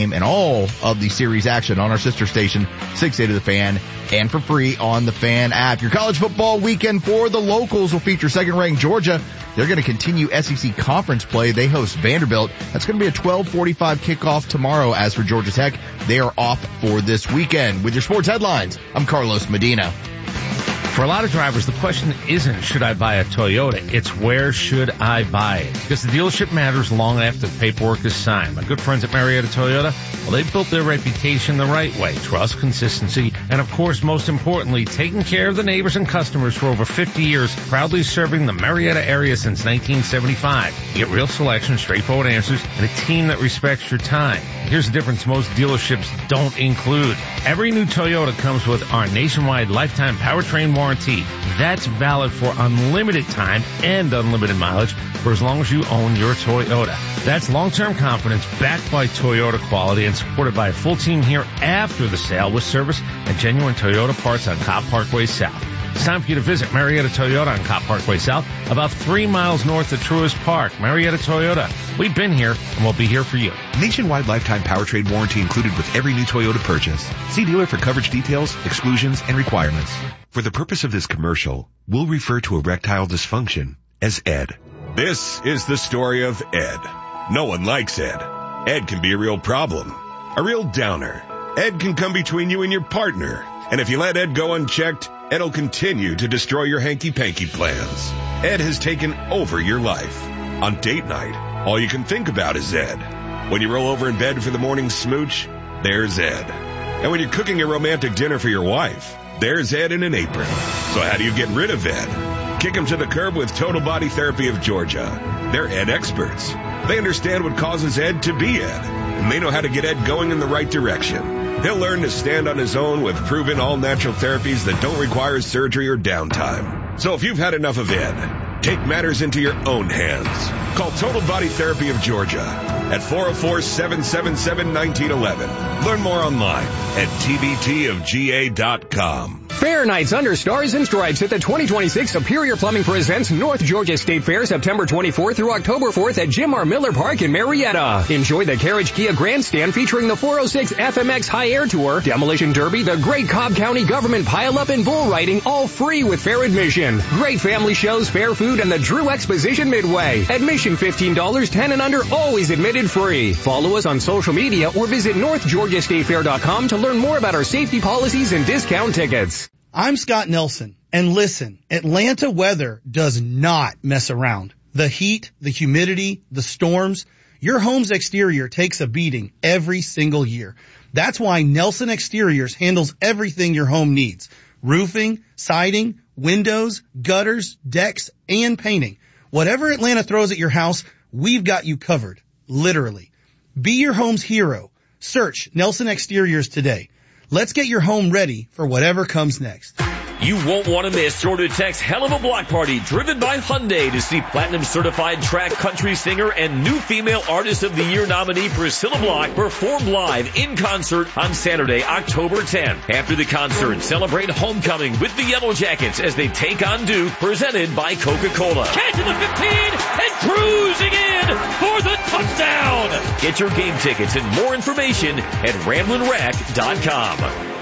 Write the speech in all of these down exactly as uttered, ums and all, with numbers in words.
and all of the series action on our sister station, six eighty The Fan, and for free on the Fan app. Your college football weekend for the locals will feature second-ranked Georgia. They're going to continue S E C conference play. They host Vanderbilt. That's going to be a twelve forty-five kickoff tomorrow. As for Georgia Tech, they are off for this weekend. With your sports headlines, I'm Carlos Medina. For a lot of drivers, the question isn't, should I buy a Toyota? It's, where should I buy it? Because the dealership matters long after the paperwork is signed. My good friends at Marietta Toyota, well, they've built their reputation the right way. Trust, consistency, and of course, most importantly, taking care of the neighbors and customers for over fifty years, proudly serving the Marietta area since nineteen seventy-five. You get real selection, straightforward answers, and a team that respects your time. Here's the difference most dealerships don't include. Every new Toyota comes with our nationwide lifetime powertrain warranty. That's valid for unlimited time and unlimited mileage for as long as you own your Toyota. That's long-term confidence backed by Toyota quality and supported by a full team here after the sale with service and genuine Toyota parts on Cobb Parkway South. It's time for you to visit Marietta Toyota on Cobb Parkway South, about three miles north of Truist Park. Marietta Toyota. We've been here, and we'll be here for you. Nationwide lifetime powertrain warranty included with every new Toyota purchase. See dealer for coverage details, exclusions, and requirements. For the purpose of this commercial, we'll refer to erectile dysfunction as Ed. This is the story of Ed. No one likes Ed. Ed can be a real problem, a real downer. Ed can come between you and your partner. And if you let Ed go unchecked, Ed'll continue to destroy your hanky-panky plans. Ed has taken over your life. On date night, all you can think about is Ed. When you roll over in bed for the morning smooch, there's Ed. And when you're cooking a romantic dinner for your wife, there's Ed in an apron. So how do you get rid of Ed? Kick him to the curb with Total Body Therapy of Georgia. They're Ed experts. They understand what causes Ed to be Ed, and they know how to get Ed going in the right direction. He'll learn to stand on his own with proven all-natural therapies that don't require surgery or downtime. So if you've had enough of Ed, take matters into your own hands. Call Total Body Therapy of Georgia at four oh four, seven seven seven, one nine one one. Learn more online at T B T of G A dot com. Fair Nights Under Stars and Stripes at the twenty twenty-six Superior Plumbing presents North Georgia State Fair September twenty-fourth through October fourth at Jim R. Miller Park in Marietta. Enjoy the Carriage Kia Grandstand featuring the four oh six F M X High Air Tour, Demolition Derby, the Great Cobb County Government Pile-Up and Bull Riding, all free with fair admission. Great family shows, fair food, and the Drew Exposition Midway. Admission fifteen dollars, ten and under, always admitted free. Follow us on social media or visit north georgia state fair dot com to learn more about our safety policies and discount tickets. I'm Scott Nelson, and listen, Atlanta weather does not mess around. The heat, the humidity, the storms, your home's exterior takes a beating every single year. That's why Nelson Exteriors handles everything your home needs. Roofing, siding, windows, gutters, decks, and painting. Whatever Atlanta throws at your house, we've got you covered. Literally. Be your home's hero. Search Nelson Exteriors today. Let's get your home ready for whatever comes next. You won't want to miss Georgia Tech's Hell of a Block Party, driven by Hyundai, to see platinum-certified track country singer and new female artist of the year nominee Priscilla Block perform live in concert on Saturday, October tenth. After the concert, celebrate homecoming with the Yellow Jackets as they take on Duke, presented by Coca-Cola. Catching the fifteen and cruising in for the touchdown. Get your game tickets and more information at ramblin' rack dot com.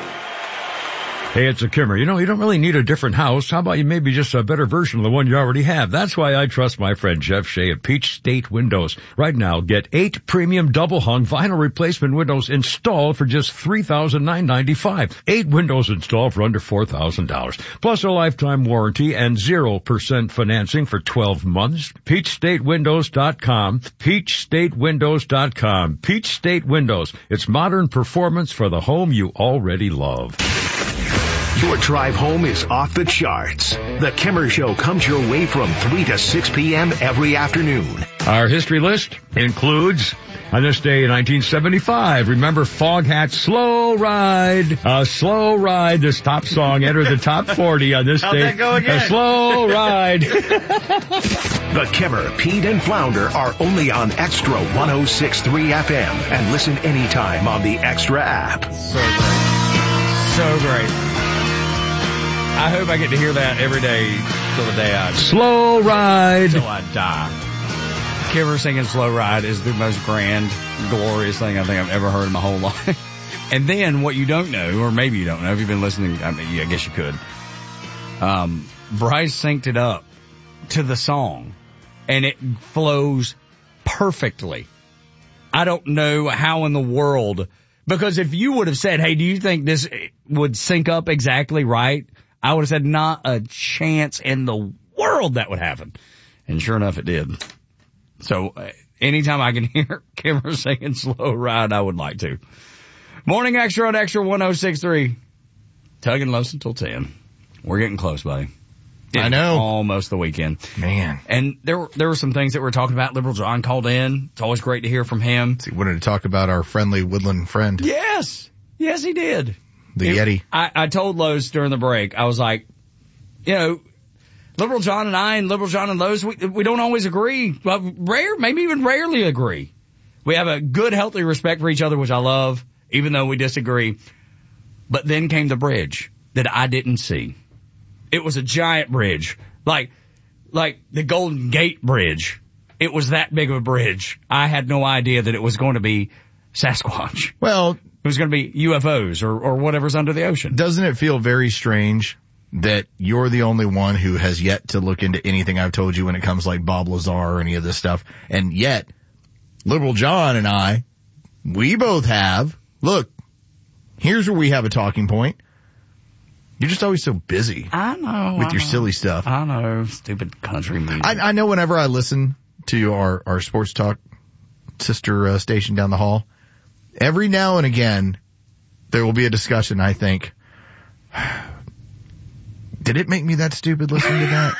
Hey, it's a Kimmer. You know, you don't really need a different house. How about you maybe just a better version of the one you already have? That's why I trust my friend Jeff Shea at Peach State Windows. Right now, get eight premium double-hung vinyl replacement windows installed for just three thousand nine hundred ninety-five dollars. Eight windows installed for under four thousand dollars. Plus a lifetime warranty and zero percent financing for twelve months. peach state windows dot com. peach state windows dot com. Peach State Windows. It's modern performance for the home you already love. Your drive home is off the charts. The Kimmer Show comes your way from three to six p.m. every afternoon. Our history list includes, on this day in nineteen seventy-five, remember Foghat's Slow Ride? A Slow Ride, this top song entered the top forty on this How'd day. that go again? A Slow Ride. The Kimmer, Pete, and Flounder are only on Extra one oh six point three F M and listen anytime on the Extra app. So great. So great. I hope I get to hear that every day till the day I Slow Ride. Till I die. Kimmer singing Slow Ride is the most grand, glorious thing I think I've ever heard in my whole life. And then what you don't know, or maybe you don't know if you've been listening, I mean, yeah, I guess you could. Um, Bryce synced it up to the song and it flows perfectly. I don't know how in the world, because if you would have said, hey, do you think this would sync up exactly right? I would have said not a chance in the world that would happen. And sure enough, it did. So uh, anytime I can hear Kimmer singing Slow Ride, I would like to. Morning Extra on Extra one oh six point three. Tugging Los until ten. We're getting close, buddy. It's I know. Almost the weekend. Man. And there were, there were some things that we were talking about. Liberal John called in. It's always great to hear from him. He wanted to talk about our friendly woodland friend. Yes. Yes, he did. The it, Yeti. I, I told Lowe's during the break, I was like, you know, Liberal John and I and Liberal John and Lowe's, we, we don't always agree. Well, rare, maybe even rarely agree. We have a good, healthy respect for each other, which I love, even though we disagree. But then came the bridge that I didn't see. It was a giant bridge, like, like the Golden Gate Bridge. It was that big of a bridge. I had no idea that it was going to be Sasquatch. Well, it was going to be U F Os or, or whatever's under the ocean. Doesn't it feel very strange that you're the only one who has yet to look into anything I've told you when it comes like Bob Lazar or any of this stuff? And yet, Liberal John and I, we both have, look, here's where we have a talking point. You're just always so busy. I know. With I your know. silly stuff. I know. Stupid country music. I, I know whenever I listen to our, our sports talk sister uh, station down the hall, every now and again, there will be a discussion, I think, did it make me that stupid listening to that?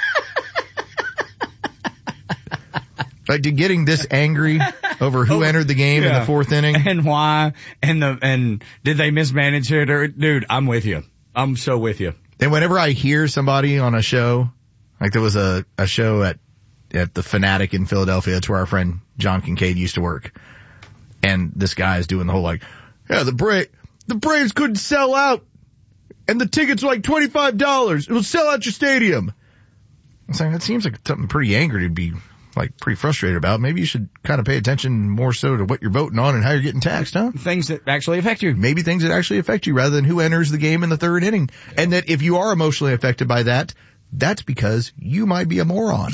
Like, did getting this angry over who entered the game yeah. in the fourth inning? And why? And the, and did they mismanage it? Or, dude, I'm with you. I'm so with you. And whenever I hear somebody on a show, like there was a, a show at, at the Fanatic in Philadelphia, it's where our friend John Kincaid used to work. And this guy is doing the whole like, yeah, the Bra- the Braves couldn't sell out. And the tickets were like twenty-five dollars. It will sell out your stadium. I'm saying that seems like something pretty angry to be like pretty frustrated about. Maybe you should kind of pay attention more so to what you're voting on and how you're getting taxed, huh? Things that actually affect you. Maybe things that actually affect you rather than who enters the game in the third inning. And that if you are emotionally affected by that, that's because you might be a moron.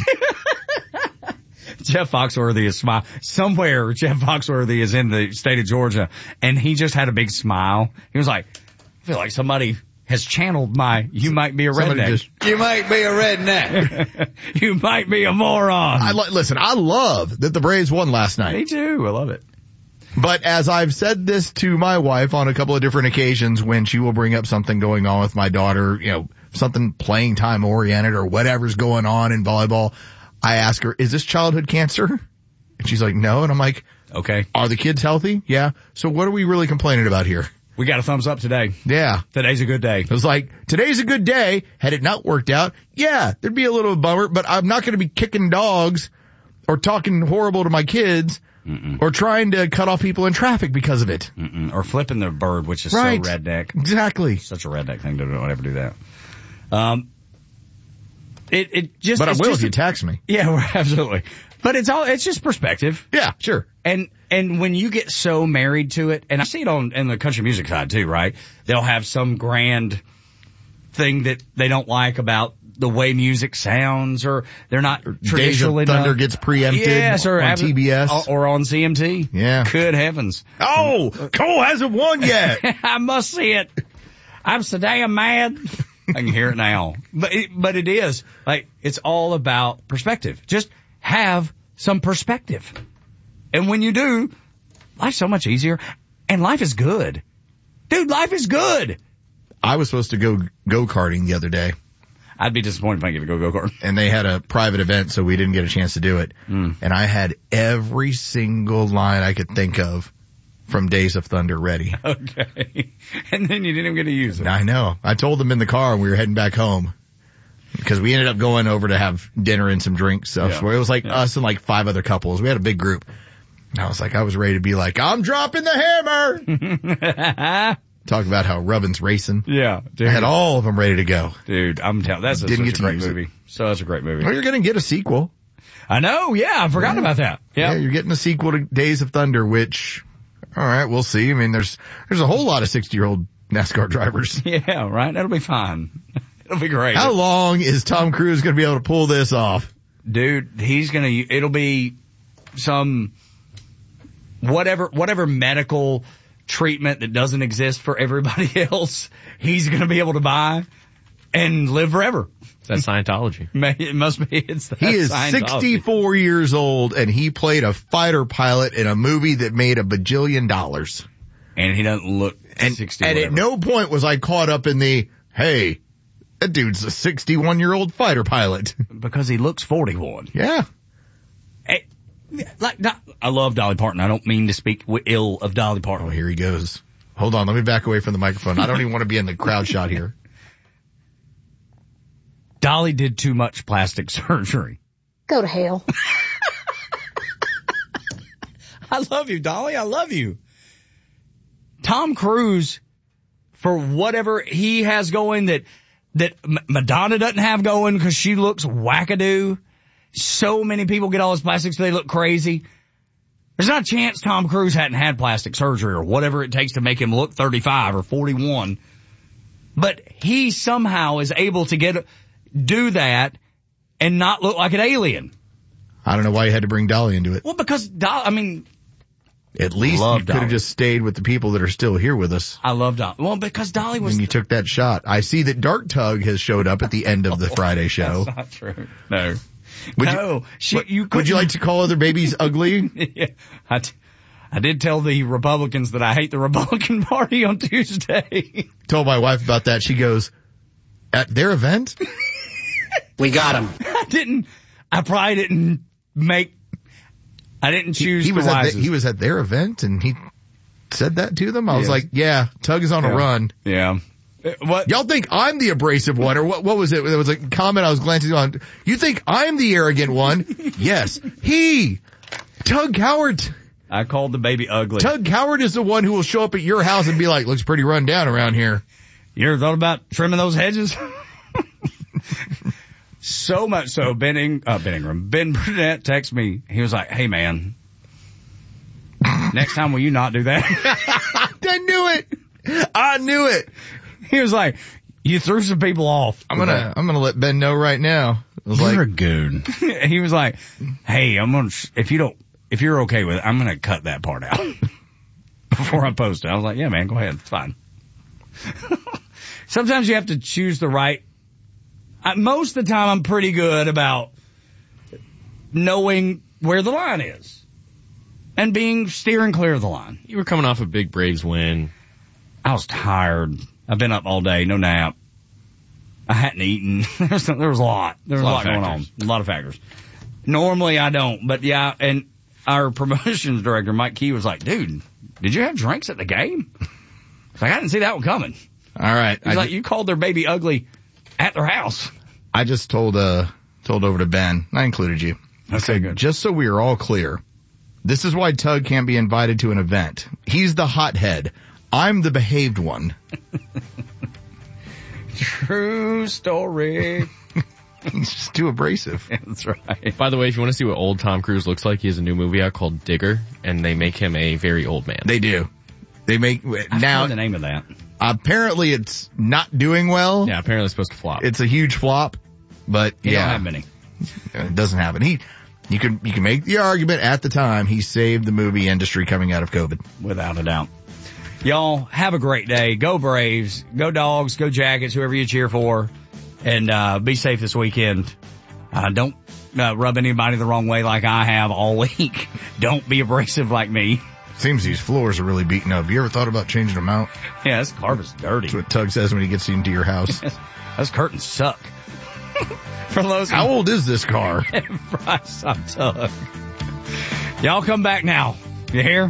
Jeff Foxworthy is smile. Somewhere Jeff Foxworthy is in the state of Georgia and he just had a big smile. He was like, I feel like somebody has channeled my, you might be a Somebody redneck. just- you might be a redneck. You might be a moron. I li- listen, I love that the Braves won last night. Me too. I love it. But as I've said this to my wife on a couple of different occasions when she will bring up something going on with my daughter, you know, something playing time oriented or whatever's going on in volleyball, I ask her, is this childhood cancer? And she's like, no. And I'm like, okay. Are the kids healthy? Yeah. So what are we really complaining about here? We got a thumbs up today. Yeah. Today's a good day. It was like, today's a good day. Had it not worked out, yeah, there'd be a little bummer, but I'm not going to be kicking dogs or talking horrible to my kids Mm-mm. or trying to cut off people in traffic because of it. Mm-mm. Or flipping the bird, which is right. so redneck. Exactly. Such a redneck thing to don't ever do that. Um, it, it just, but I will just, if you tax me. Yeah, absolutely. But it's all, it's just perspective. Yeah, sure. And, and when you get so married to it, and I see it on, in the country music side too, right? They'll have some grand thing that they don't like about the way music sounds, or they're not traditional Days of enough. Thunder gets preempted yes, or on T B S. Or on C M T. Yeah. Good heavens. Oh, Cole hasn't won yet. I must see it. I'm so damn mad. I can hear it now. But it, but it is. Like, it's all about perspective. Just have some perspective. And when you do, life's so much easier. And life is good. Dude, life is good. I was supposed to go go-karting the other day. I'd be disappointed if I get to go go-kart. And they had a private event, so we didn't get a chance to do it. Mm. And I had every single line I could think of from Days of Thunder ready. Okay. And then you didn't even get to use it. I know. I told them in the car when we were heading back home. Because we ended up going over to have dinner and some drinks. So Yeah. it was like Yeah. us and like five other couples. We had a big group. And I was like, I was ready to be like, I'm dropping the hammer. Talk about how Rubbin's racing. Yeah. Dude. I had all of them ready to go. Dude, I'm telling, that's a, Didn't such get a to great use it. movie. So that's a great movie. Well, you're going to get a sequel. I know. Yeah, I forgot yeah. about that. Yep. Yeah, you're getting a sequel to Days of Thunder, which, all right, we'll see. I mean, there's there's a whole lot of sixty-year-old NASCAR drivers. Yeah, right. That'll be fine. It'll be great. How long is Tom Cruise going to be able to pull this off? Dude, he's going to, it'll be some, whatever, whatever medical treatment that doesn't exist for everybody else, he's going to be able to buy and live forever. That's Scientology. It must be. It's he is sixty-four years old, and he played a fighter pilot in a movie that made a bajillion dollars. And he doesn't look and, sixty. And whatever. At no point was I caught up in the, hey, that dude's a sixty-one-year-old fighter pilot. Because he looks forty-one. Yeah. Hey, like, I love Dolly Parton. I don't mean to speak ill of Dolly Parton. Oh, here he goes. Hold on, let me back away from the microphone. I don't even want to be in the crowd shot here. Dolly did too much plastic surgery. Go to hell. I love you, Dolly. I love you. Tom Cruise, for whatever he has going that that Madonna doesn't have going because she looks wackadoo. So many people get all his plastics, they look crazy. There's not a chance Tom Cruise hadn't had plastic surgery or whatever it takes to make him look thirty-five or forty-one. But he somehow is able to get do that and not look like an alien. I don't know why you had to bring Dolly into it. Well, because Dolly, I mean, at least you could have just stayed with the people that are still here with us. I love Dolly. Well, because Dolly was. And you took that shot. I see that Dark Tug has showed up at the end of the Friday show. That's not true. No. Would no. You, she, what, you would you like to call other babies ugly? Yeah. I, t- I did tell the Republicans that I hate the Republican Party on Tuesday. Told my wife about that. She goes, at their event? We got him. I didn't. I probably didn't make. I didn't choose. He, he the was at wisest. the, he was at their event and he said that to them. I yes. was like, yeah, Tug is on yeah. a run. Yeah. What y'all think I'm the abrasive one, or what? What was it? There was a comment I was glancing on. You think I'm the arrogant one? Yes, he, Tug Coward. I called the baby ugly. Tug Coward is the one who will show up at your house and be like, "Looks pretty run down around here." You ever thought about trimming those hedges? So much so, Ben, Ing- uh, Ben Ingram, Ben Burnett texted me. He was like, "Hey man, next time will you not do that?" I knew it. I knew it. He was like, "You threw some people off." I'm gonna, like, I'm gonna let Ben know right now. I was You're like, a goon. He was like, "Hey, I'm gonna, if you don't, if you're okay with it, I'm gonna cut that part out before I post it." I was like, "Yeah, man, go ahead. It's fine." Sometimes you have to choose the right. I, most of the time, I'm pretty good about knowing where the line is and being steering clear of the line. You were coming off a big Braves win. I was tired. I've been up all day, no nap. I hadn't eaten. there, was, there was a lot. There was a lot, a lot going on. A lot of factors. Normally I don't, but yeah, and our promotions director, Mike Key, was like, "Dude, did you have drinks at the game?" I was like, "I didn't see that one coming." All right. He's I like, ju- "You called their baby ugly at their house." I just told, uh, told over to Ben. I included you. I Okay, said, good. Just so we are all clear, this is why Tug can't be invited to an event. He's the hothead. I'm the behaved one. True story. He's just too abrasive. That's right. By the way, if you want to see what old Tom Cruise looks like, he has a new movie out called Digger, and they make him a very old man. They do. They make, I now, the name of that. Apparently it's not doing well. Yeah, apparently it's supposed to flop. It's a huge flop, but You yeah. don't have many. It doesn't happen. He, you can, you can make the argument at the time he saved the movie industry coming out of COVID. Without a doubt. Y'all have a great day. Go Braves, go Dogs, go Jackets, whoever you cheer for, and uh be safe this weekend. Uh don't uh, rub anybody the wrong way like I have all week. Don't be abrasive like me. Seems these floors are really beaten up. You ever thought about changing them out? Yeah, this carpet's dirty. That's what Tug says when he gets into your house. Those curtains suck. For those How old is this car? Bryce, I'm Tug. Y'all come back now. You hear?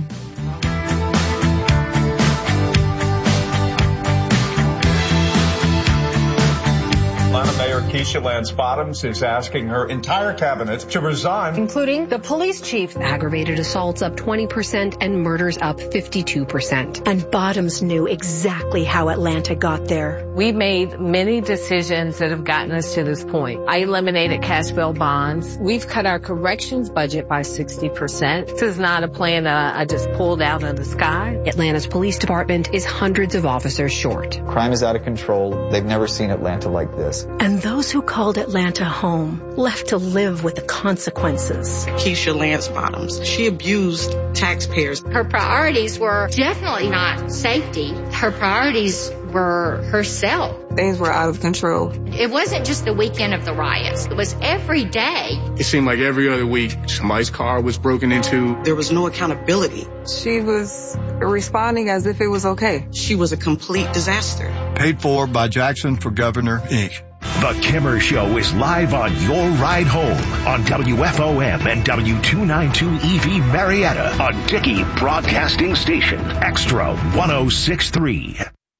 Atlanta Mayor Keisha Lance Bottoms is asking her entire cabinet to resign, including the police chief. Aggravated assaults up twenty percent and murders up fifty-two percent. And Bottoms knew exactly how Atlanta got there. We made many decisions that have gotten us to this point. I eliminated cash bail bonds. We've cut our corrections budget by sixty percent. This is not a plan uh, I just pulled out of the sky. Atlanta's police department is hundreds of officers short. Crime is out of control. They've never seen Atlanta like this. And those who called Atlanta home left to live with the consequences. Keisha Lance Bottoms, she abused taxpayers. Her priorities were definitely not safety. Her priorities were herself. Things were out of control. It wasn't just the weekend of the riots. It was every day. It seemed like every other week somebody's car was broken into. There was no accountability. She was responding as if it was okay. She was a complete disaster. Paid for by Jackson for Governor, Incorporated. The Kimmer Show is live on your ride home on W F O M and W two ninety-two E V Marietta on Dickey Broadcasting Station, Extra one oh six point three.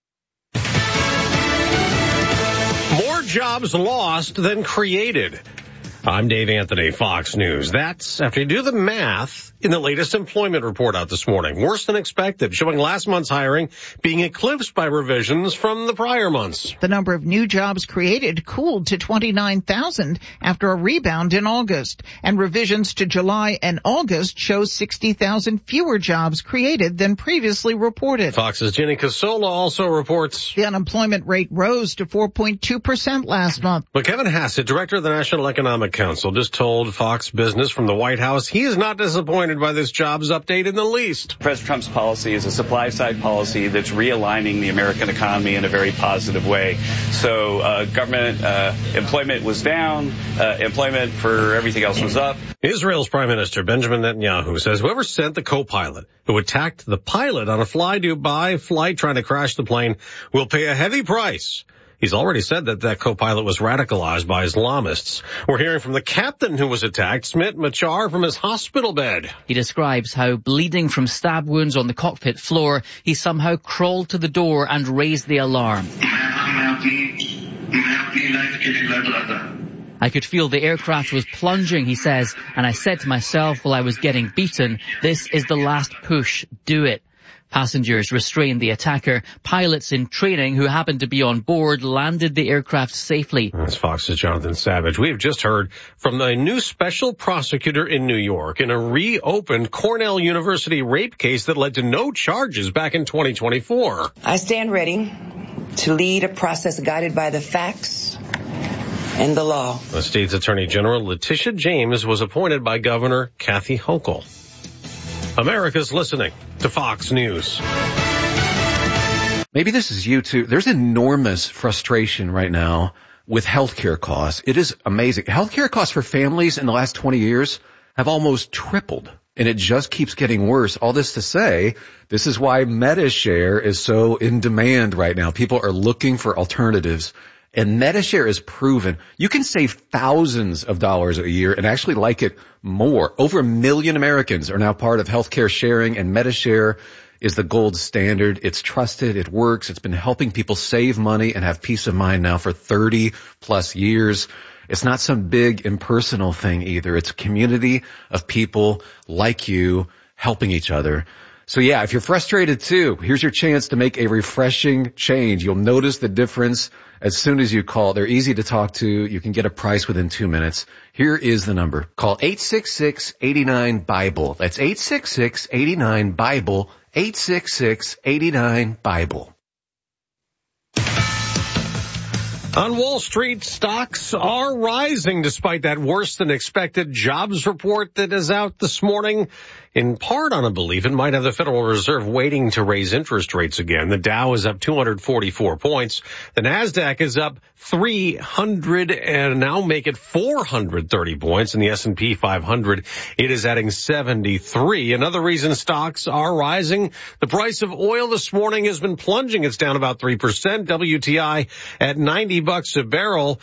More jobs lost than created. I'm Dave Anthony, Fox News. That's after you do the math in the latest employment report out this morning. Worse than expected, showing last month's hiring being eclipsed by revisions from the prior months. The number of new jobs created cooled to twenty-nine thousand after a rebound in August. And revisions to July and August show sixty thousand fewer jobs created than previously reported. Fox's Jenny Casola also reports the unemployment rate rose to four point two percent last month. But Kevin Hassett, director of the National Economic Council, just told Fox Business from the White House he is not disappointed by this jobs update in the least. President Trump's policy is a supply-side policy that's realigning the American economy in a very positive way. So uh, government uh, employment was down, uh, employment for everything else was up. Israel's Prime Minister Benjamin Netanyahu says whoever sent the co-pilot who attacked the pilot on a fly-Dubai flight trying to crash the plane will pay a heavy price. He's already said that that co-pilot was radicalized by Islamists. We're hearing from the captain who was attacked, Smit Machar, from his hospital bed. He describes how, bleeding from stab wounds on the cockpit floor, he somehow crawled to the door and raised the alarm. I could feel the aircraft was plunging, he says, and I said to myself while I was getting beaten, this is the last push, do it. Passengers restrained the attacker. Pilots in training who happened to be on board landed the aircraft safely. That's Fox's Jonathan Savage. We have just heard from the new special prosecutor in New York in a reopened Cornell University rape case that led to no charges back in twenty twenty-four. I stand ready to lead a process guided by the facts and the law. The state's Attorney General Letitia James was appointed by Governor Kathy Hochul. America's listening to Fox News. Maybe this is you too. There's enormous frustration right now with healthcare costs. It is amazing. Healthcare costs for families in the last twenty years have almost tripled, and it just keeps getting worse. All this to say, this is why MediShare is so in demand right now. People are looking for alternatives. And MediShare is proven you can save thousands of dollars a year and actually like it more. Over a million Americans are now part of healthcare sharing, and MediShare is the gold standard. It's trusted. It works. It's been helping people save money and have peace of mind now for thirty plus years. It's not some big impersonal thing either. It's a community of people like you helping each other. So yeah, if you're frustrated too, here's your chance to make a refreshing change. You'll notice the difference as soon as you call. They're easy to talk to. You can get a price within two minutes. Here is the number. Call eight six six, eight nine, BIBLE. That's eight six six, eight nine, BIBLE. eight six six, eight nine, BIBLE. On Wall Street, stocks are rising despite that worse than expected jobs report that is out this morning. In part on a belief it might have the Federal Reserve waiting to raise interest rates again. The Dow is up two hundred forty-four points. The NASDAQ is up three hundred and now make it four hundred thirty points. And the S and P five hundred, it is adding seventy-three. Another reason stocks are rising, the price of oil this morning has been plunging. It's down about three percent. W T I at ninety bucks a barrel.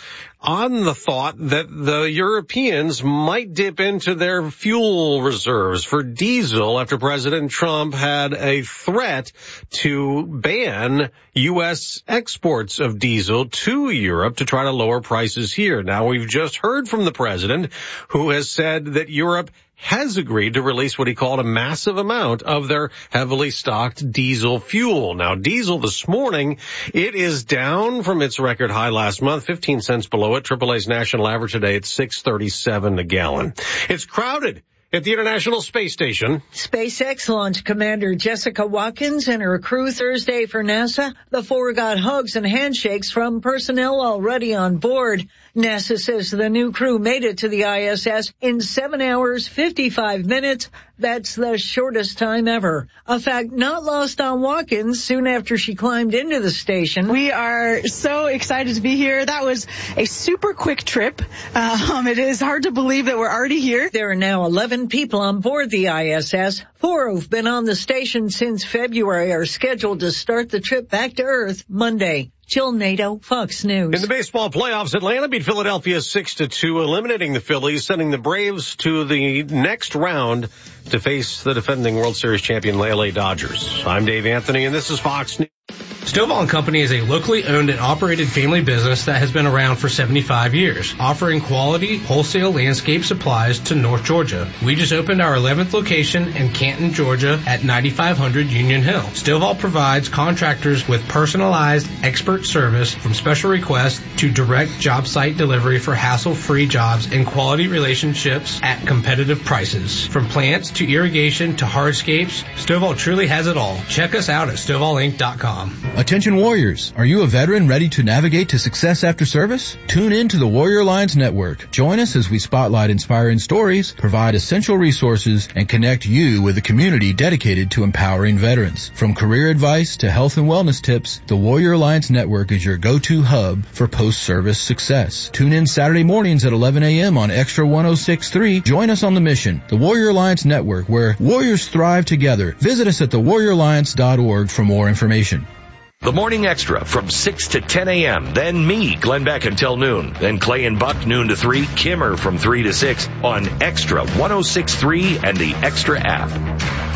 on the thought that the Europeans might dip into their fuel reserves for diesel after President Trump had a threat to ban U S exports of diesel to Europe to try to lower prices here. Now, we've just heard from the president, who has said that Europe has agreed to release what he called a massive amount of their heavily stocked diesel fuel. Now, diesel this morning, it is down from its record high last month, fifteen cents below it. triple A's national average today at six thirty-seven a gallon. It's crowded at the International Space Station. SpaceX launch commander Jessica Watkins and her crew Thursday for NASA. The four got hugs and handshakes from personnel already on board. NASA says the new crew made it to the I S S in seven hours, fifty-five minutes. That's the shortest time ever. A fact not lost on Watkins soon after she climbed into the station. We are so excited to be here. That was a super quick trip. Um, it is hard to believe that we're already here. There are now eleven people on board the I S S. Four who've been on the station since February are scheduled to start the trip back to Earth Monday. Jill Nato, Fox News. In the baseball playoffs, Atlanta beat Philadelphia six to two, eliminating the Phillies, sending the Braves to the next round to face the defending World Series champion L A Dodgers. I'm Dave Anthony, and this is Fox News. Stovall and Company is a locally owned and operated family business that has been around for seventy-five years, offering quality wholesale landscape supplies to North Georgia. We just opened our eleventh location in Canton, Georgia at ninety-five hundred Union Hill. Stovall provides contractors with personalized expert service from special requests to direct job site delivery for hassle-free jobs and quality relationships at competitive prices. From plants to irrigation to hardscapes, Stovall truly has it all. Check us out at stovall inc dot com. Attention Warriors, are you a veteran ready to navigate to success after service? Tune in to the Warrior Alliance Network. Join us as we spotlight inspiring stories, provide essential resources, and connect you with a community dedicated to empowering veterans. From career advice to health and wellness tips, the Warrior Alliance Network is your go-to hub for post-service success. Tune in Saturday mornings at eleven a.m. on Extra one oh six point three. Join us on the mission, the Warrior Alliance Network, where warriors thrive together. Visit us at the warrior alliance dot org for more information. The Morning Extra from six to ten a.m. Then me, Glenn Beck, until noon. Then Clay and Buck, noon to three. Kimmer from three to six on Extra one oh six point three and the Extra app.